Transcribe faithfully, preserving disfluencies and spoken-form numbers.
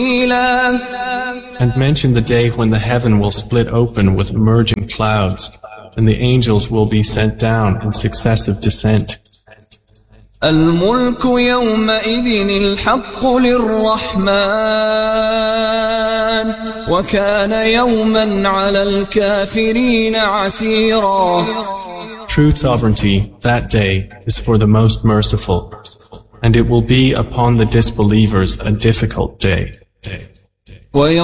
And mention the day when the heaven will split open with emerging clouds, and the angels will be sent down in successive descent. الملك يومئذ الحق للرحمن وكان يوما على الكافرين عسيرا. True sovereignty that day is for the most merciful, and it will be upon the disbelievers a difficult day.